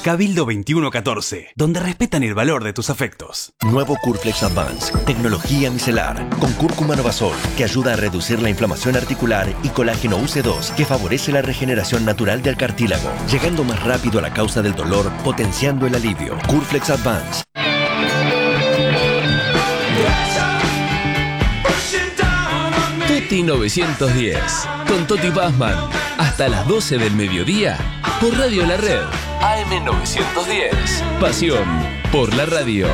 Cabildo 2114, donde respetan el valor de tus afectos. Nuevo Curflex Advance, tecnología micelar, con cúrcuma Novasol, que ayuda a reducir la inflamación articular, y colágeno UC2, que favorece la regeneración natural del cartílago, llegando más rápido a la causa del dolor, potenciando el alivio. Curflex Advance. Toti 910, con Toti Pazman, hasta las 12 del mediodía, por Radio La Red. AM 910, pasión por la radio.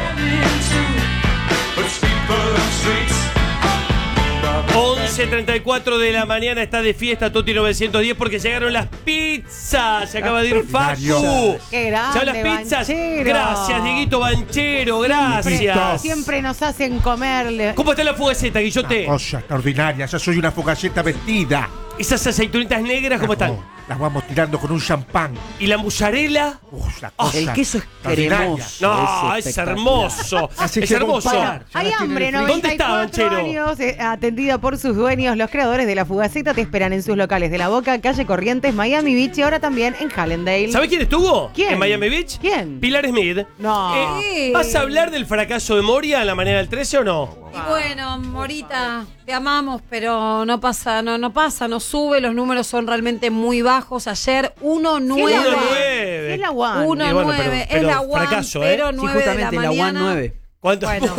11:34 de la mañana, está de fiesta Toti 910 porque llegaron las pizzas. Se acaba de ir Facu. Qué grande, ¿Ya las pizzas? Banchero. Gracias, Dieguito Banchero, gracias. Siempre nos hacen comerle. ¿Cómo está la fugaceta, Guillote? Cosa extraordinaria, ya soy una fogaceta vestida. Esas aceitunitas negras, ¿cómo están? Las vamos tirando con un champán. ¿Y la mozzarella? La cosa El queso es extraordinaria. cremoso. No, es hermoso. Así Es que hermoso. comparar. Ya Hay la tiene hambre, en el ¿Dónde está, 94 Banchero? años, atendida por sus dueños. Los creadores de la Fugaceta te esperan en sus locales de La Boca, calle Corrientes, Miami Beach y ahora también en Hallandale. ¿Sabés quién estuvo? ¿Quién? ¿En Miami Beach? ¿Quién? Pilar Smith. No. ¿Vas a hablar del fracaso de Moria en la manera del 13 o no? Y bueno, Morita, te amamos, pero no pasa, no sube, los números son realmente muy bajos. Ayer 1-9. 1-9. Es la One. 1-9, Y bueno, pero es la One, fracaso, pero Sí, 9 de la justamente la One mañana. 9. ¿Cuánto? Bueno.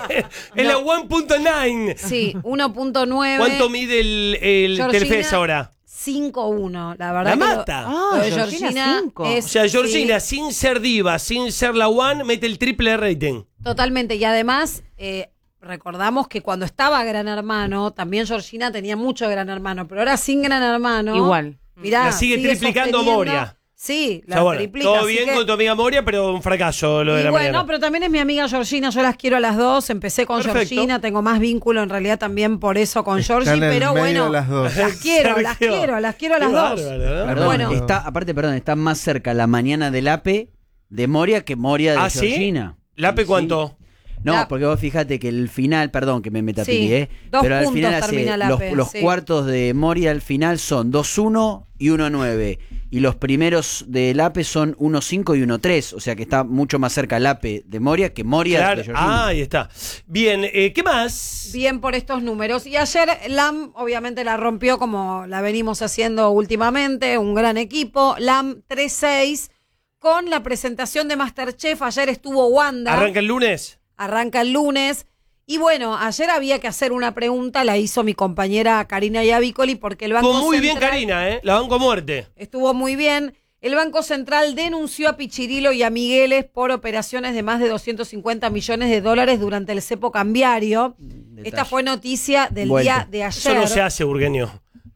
Es la 1.9. Sí, 1.9. ¿Cuánto mide el Georgina, Telefes ahora? 5-1, la verdad. La que mata. Lo de Georgina, Georgina 5. es, O sea, Georgina, sí, sin ser diva, sin ser la One, mete el triple de rating. totalmente. Y además, recordamos que cuando estaba Gran Hermano, también Georgina tenía mucho Gran Hermano, pero ahora sin Gran Hermano. Igual. Mirá, La sigue triplicando sosteniendo- Moria. Sí, O la sea, bueno, triplica. todo así bien que- con tu amiga Moria, pero un fracaso lo de Y la bueno, mañana. pero también es mi amiga Georgina, yo las quiero a las dos. Empecé con Perfecto. Georgina, tengo más vínculo en realidad también por eso con Georgie, Están en pero medio bueno, de las dos. las quiero, Sergio. las quiero, las quiero a las Qué dos. bárbaro, ¿no? Perdón, Bueno. está más cerca la mañana del APE de Moria que Moria de ¿Ah, sí? Georgina. ¿Lape Sí. cuánto? No, La- porque vos fíjate que el final, perdón que me meta Sí, pili, 2 pero al puntos final termina el los, APE, los sí. cuartos de Moria al final son 2-1 y 1-9. Y los primeros del APE son 1-5 y 1-3. O sea que está mucho más cerca el APE de Moria que Moria Claro. de Georgina. Ahí está. Bien, ¿qué más? Bien por estos números. Y ayer LAM obviamente la rompió como la venimos haciendo últimamente, un gran equipo. LAM 3-6 con la presentación de Masterchef. Ayer estuvo Wanda. ¿Arranca el lunes? Arranca el lunes. Y bueno, ayer había que hacer una pregunta, la hizo mi compañera Karina Iavicoli, porque el Banco Estuvo muy bien Central Karina, ¿eh? La banco a muerte. estuvo muy bien. El Banco Central denunció a Pichirilo y a Migueles por operaciones de más de 250 millones de dólares durante el cepo cambiario. Esta fue noticia del Vuelta. día de ayer. Eso no se hace, Burgueño.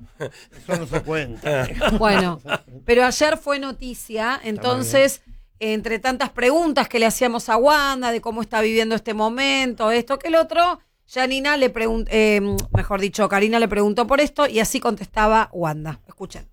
Eso no se cuenta. Bueno, pero ayer fue noticia, entonces, entre tantas preguntas que le hacíamos a Wanda de cómo está viviendo este momento, esto que el otro, Janina le preguntó, mejor dicho, Karina le preguntó por esto y así contestaba Wanda. Escuchen.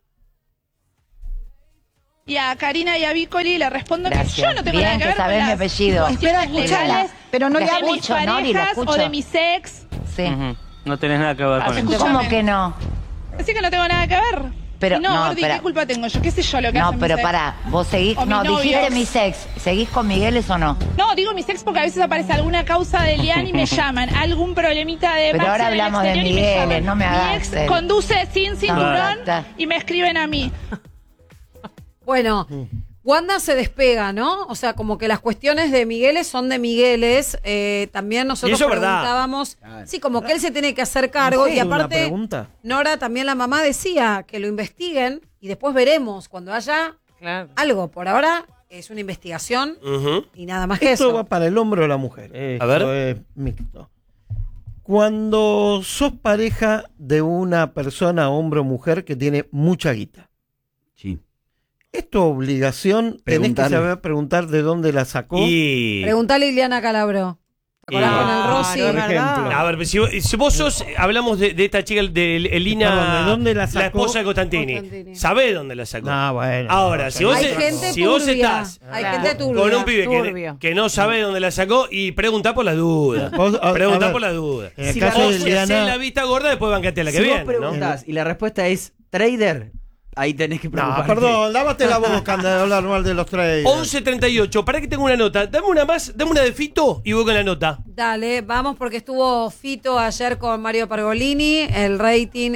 Y a Karina Iavicoli le respondo Gracias. que yo no tengo Bien nada que que ver con sabés mi las apellido. cuestiones Espera, escúchala. legales Pero no de le mis escucho, Nori, la parejas escucho. o de mis ex. Sí. No tenés nada que ver con eso. ¿Cómo que no? Así que no tengo nada que ver. Pero, Y no, no, Gordi, espera. ¿qué culpa tengo yo? ¿Qué sé yo lo que No, hacen pero mis ex? pará, vos seguís, O mis no, dijiste novios. mis ex, ¿seguís con Migueles o no? No, digo mis ex porque a veces aparece alguna causa de Lian y me llaman. Algún problemita de Pero Maxi ahora en el hablamos de exterior y me Migueles, llaman. no me hagas Mi ex el- conduce sin cinturón está. y me escriben a mí. Bueno, Wanda se despega, ¿no? O sea, como que las cuestiones de Migueles son de Migueles. También Y nosotros eso es verdad. preguntábamos. Sí, como que él se tiene que hacer cargo. Sí, y una aparte, pregunta. Nora, también la mamá decía que lo investiguen y después veremos cuando haya algo. Por ahora es una investigación Ujú. y nada más que Esto eso. va para el hombre o la mujer. A ver. Esto es mixto. Cuando sos pareja de una persona, hombre o mujer, que tiene mucha guita, Sí. ¿es tu obligación? Tenés que Preguntarle. saber preguntar de dónde la sacó. Y... Preguntale a Liliana Calabro. ¿Te acordás con el Rossi? no, es Por verdad. ejemplo. A ver, si vos sos, hablamos de esta chica, de Elina, Perdón, ¿de dónde la sacó? esposa de Constantini. Constantini. ¿Sabés dónde la sacó? Ah, bueno. Ahora, si vos, Hay gente si vos turbia. estás Hay Claro. gente turbia. con un pibe Turbio. que no sabe dónde la sacó y pregunta por la duda. Vos, a Pregunta ver, por la duda. En el Si caso O de si haces Liliana, la vista gorda, después bancate a la que si viene, vos preguntás y la respuesta es trader, ahí tenés que No, preocuparte. perdón, lávate la boca anda de hablar mal de los traders. 11:38, para que tengo una nota. Dame una más, dame una de Fito y voy con la nota. Dale, vamos porque estuvo Fito ayer con Mario Pergolini, el rating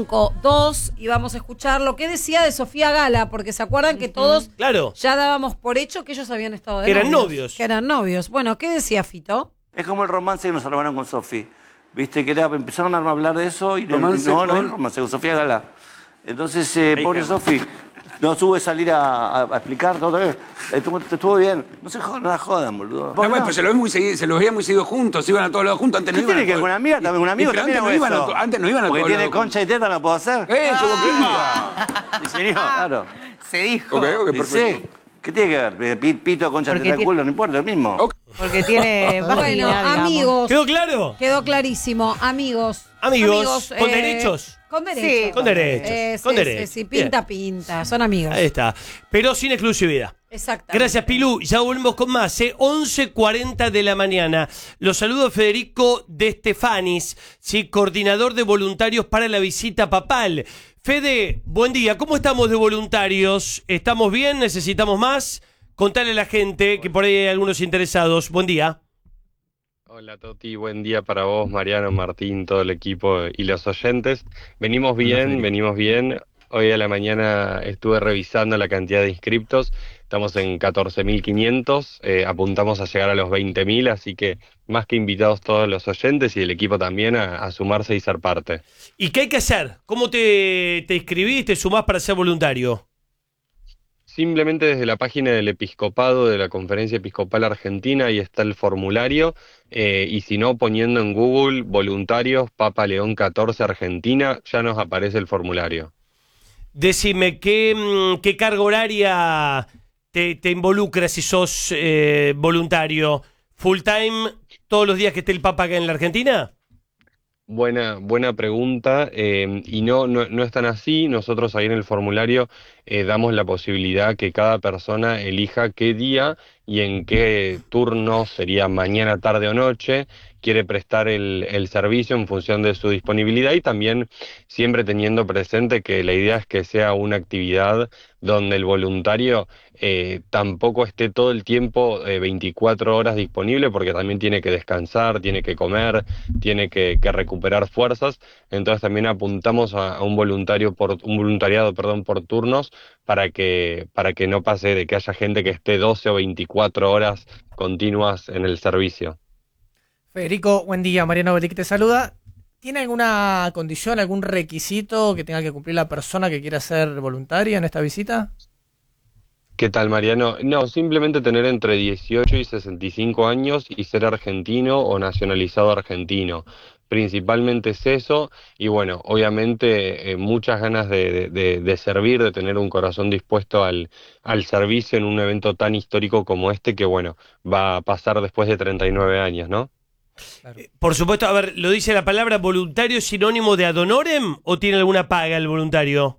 5-2, y vamos a escuchar lo que decía de Sofía Gala, porque se acuerdan que todos Claro. ya dábamos por hecho que ellos habían estado de Que eran novios. Que eran novios. Bueno, ¿qué decía Fito? Es como el romance que nos armaron con Sofi. Viste que empezaron a hablar de eso y ¿Romance no, con? el romance con Sofía Gala. Entonces, pobre Sofi, no tuve que salir a explicar todo. Estuvo bien. No se jodan, no la jodan, boludo. No, bueno, pues se los veía muy seguido juntos, iban a todos lados juntos. Antes no ¿Qué iban tiene a que todos- con una amiga? También con un amigo Pero también antes no hago iban eso. antes no iban a Porque todos tiene lados concha y teta, ¿no puedo hacer? ¿Cómo que? Sí, señor, claro. Se dijo. Ok, Sí. perfecto. ¿Qué tiene que ver? Pito, concha, Porque teta, tiene- culo, no importa, lo mismo. Porque tiene vagina, Bueno, digamos. amigos. ¿Quedó claro? Quedó clarísimo. Amigos. Amigos, ¿con derechos? Con derechos. Sí, Con derechos. Con sí, derechos. sí, pinta. Son amigos. Ahí está. Pero sin exclusividad. Exactamente. Gracias, Pilu. Ya volvemos con más. 11:40 de la mañana. Los saludo Federico de Estefanis, ¿sí? Coordinador de voluntarios para la visita papal. Fede, buen día. ¿Cómo estamos de voluntarios? ¿Estamos bien? ¿Necesitamos más? Contale a la gente que por ahí hay algunos interesados. Buen día. Hola Toti, buen día para vos, Mariano, Martín, todo el equipo y los oyentes. Venimos bien. Hoy a la mañana estuve revisando la cantidad de inscriptos. Estamos en 14.500, apuntamos a llegar a los 20.000, así que más que invitados todos los oyentes y el equipo también a sumarse y ser parte. ¿Y qué hay que hacer? ¿Cómo te inscribís, te sumás para ser voluntario? Simplemente desde la página del Episcopado, de la Conferencia Episcopal Argentina, ahí está el formulario, y si no, poniendo en Google voluntarios Papa León XIV Argentina, ya nos aparece el formulario. Decime, ¿qué carga horaria te involucra si sos voluntario? ¿Full time todos los días que esté el Papa acá en la Argentina? Buena pregunta, y no es tan así. Nosotros ahí en el formulario damos la posibilidad que cada persona elija qué día y en qué turno, sería mañana, tarde o noche, quiere prestar el servicio en función de su disponibilidad, y también siempre teniendo presente que la idea es que sea una actividad donde el voluntario tampoco esté todo el tiempo 24 horas disponible, porque también tiene que descansar, tiene que comer, tiene que recuperar fuerzas. Entonces también apuntamos a un voluntariado por turnos, para que no pase de que haya gente que esté 12 o 24 horas continuas en el servicio. Federico, buen día. Mariano Belic te saluda. ¿Tiene alguna condición, algún requisito que tenga que cumplir la persona que quiera ser voluntaria en esta visita? ¿Qué tal, Mariano? No, simplemente tener entre 18 y 65 años y ser argentino o nacionalizado argentino. Principalmente es eso, y bueno, obviamente muchas ganas de servir, de tener un corazón dispuesto al servicio en un evento tan histórico como este, que bueno, va a pasar después de 39 años, ¿no? Por supuesto, a ver, ¿lo dice la palabra voluntario es sinónimo de ad honorem o tiene alguna paga el voluntario?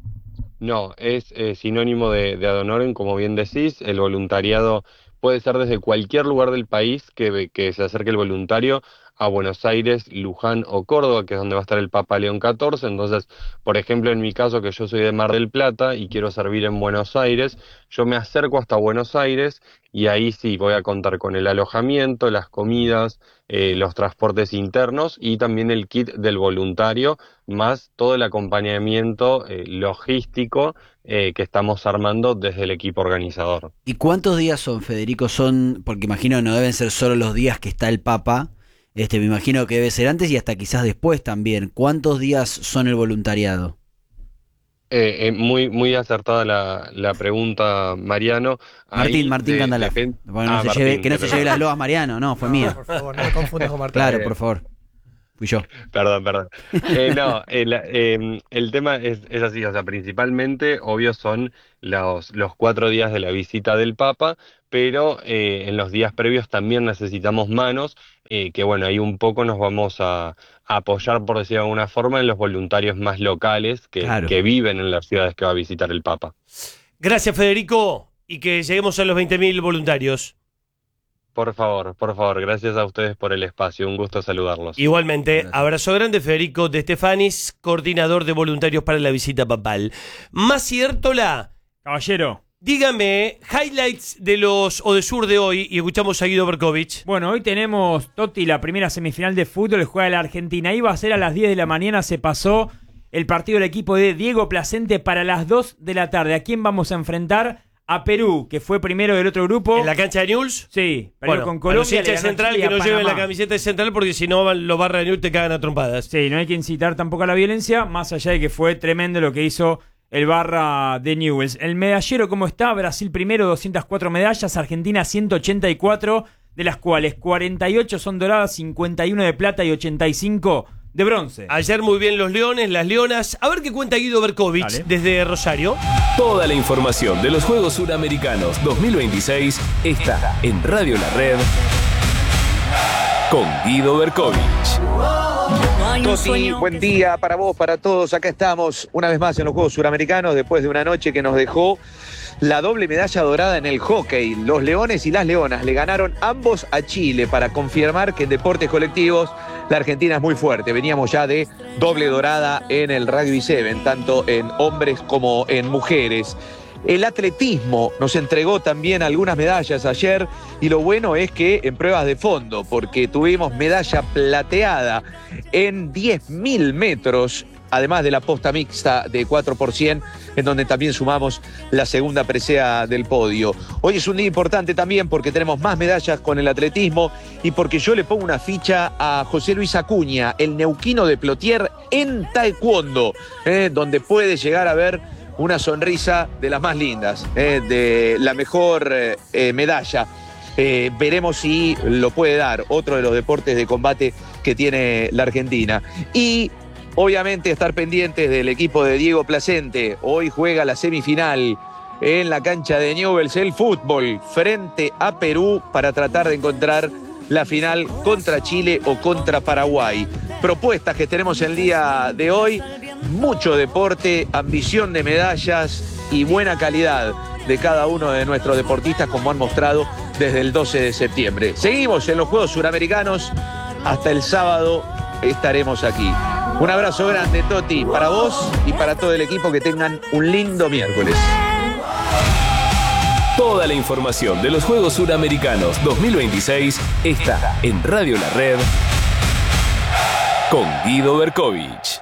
No, es sinónimo de ad honorem, como bien decís. El voluntariado puede ser desde cualquier lugar del país que se acerque el voluntario a Buenos Aires, Luján o Córdoba, que es donde va a estar el Papa León XIV. Entonces, por ejemplo, en mi caso, que yo soy de Mar del Plata y quiero servir en Buenos Aires, yo me acerco hasta Buenos Aires y ahí sí voy a contar con el alojamiento, las comidas, los transportes internos y también el kit del voluntario, más todo el acompañamiento logístico que estamos armando desde el equipo organizador. ¿Y cuántos días son, Federico? Son, porque imagino no deben ser solo los días que está el Papa, me imagino que debe ser antes y hasta quizás después también. ¿Cuántos días son el voluntariado? Muy acertada la pregunta, Mariano. Martín Candalá. Que no se lleve las loas, Mariano. No, fue mía. Por favor, no me confundas con Martín. Claro, por favor. Fui yo. Perdón. El tema es así, o sea, principalmente, obvio, son los 4 días de la visita del Papa, pero en los días previos también necesitamos manos, que bueno, ahí un poco nos vamos a apoyar, por decir de alguna forma, en los voluntarios más locales que viven en las ciudades que va a visitar el Papa. Gracias, Federico, y que lleguemos a los 20.000 voluntarios. Por favor, gracias a ustedes por el espacio, un gusto saludarlos. Igualmente, abrazo grande, Federico de Estefanis, coordinador de voluntarios para la visita papal. Maciertola. Caballero. Dígame, highlights de los Odesur de hoy, y escuchamos a Guido Berkovich. Bueno, hoy tenemos, Toti, la primera semifinal de fútbol, juega la Argentina. Iba a ser a las 10 de la mañana, se pasó el partido del equipo de Diego Placente para las 2 de la tarde. ¿A quién vamos a enfrentar? A Perú, que fue primero del otro grupo. ¿En la cancha de Newell's? Sí, perdió con Colombia. A los hinchas de Central que no lleven la camiseta de Central porque si no los barra de Newell's te cagan a trompadas. Sí, no hay que incitar tampoco a la violencia, más allá de que fue tremendo lo que hizo el barra de Newell's. El medallero, ¿cómo está? Brasil primero, 204 medallas, Argentina 184, de las cuales 48 son doradas, 51 de plata y 85 de bronce. Ayer muy bien los leones, las leonas. A ver qué cuenta Guido Berkovich desde Rosario. Toda la información de los Juegos Suramericanos 2026 está en Radio La Red con Guido Berkovich. Toti, buen día para vos, para todos. Acá estamos una vez más en los Juegos Suramericanos después de una noche que nos dejó la doble medalla dorada en el hockey. Los leones y las leonas le ganaron ambos a Chile para confirmar que en deportes colectivos la Argentina es muy fuerte. Veníamos ya de doble dorada en el Rugby 7, tanto en hombres como en mujeres. El atletismo nos entregó también algunas medallas ayer y lo bueno es que en pruebas de fondo, porque tuvimos medalla plateada en 10.000 metros, además de la posta mixta de 4%, en donde también sumamos la segunda presea del podio. Hoy es un día importante también porque tenemos más medallas con el atletismo y porque yo le pongo una ficha a José Luis Acuña, el neuquino de Plotier en taekwondo, donde puede llegar a ver una sonrisa de las más lindas, de la mejor medalla. Veremos si lo puede dar, otro de los deportes de combate que tiene la Argentina. Y obviamente estar pendientes del equipo de Diego Placente. Hoy juega la semifinal en la cancha de Newell's, el fútbol, frente a Perú para tratar de encontrar la final contra Chile o contra Paraguay. Propuestas que tenemos el día de hoy, mucho deporte, ambición de medallas y buena calidad de cada uno de nuestros deportistas como han mostrado desde el 12 de septiembre. Seguimos en los Juegos Suramericanos, hasta el sábado estaremos aquí. Un abrazo grande, Toti, para vos y para todo el equipo, que tengan un lindo miércoles. Toda la información de los Juegos Suramericanos 2026 está en Radio La Red con Guido Berkovich.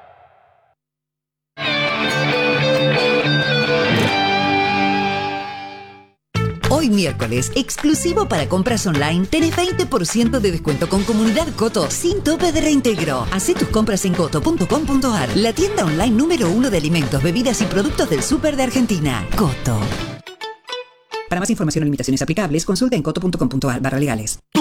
Hoy miércoles, exclusivo para compras online, tenés 20% de descuento con Comunidad Coto sin tope de reintegro. Hacé tus compras en coto.com.ar, la tienda online número 1 de alimentos, bebidas y productos del súper de Argentina. Coto. Para más información o limitaciones aplicables, consulta en coto.com.ar/legales.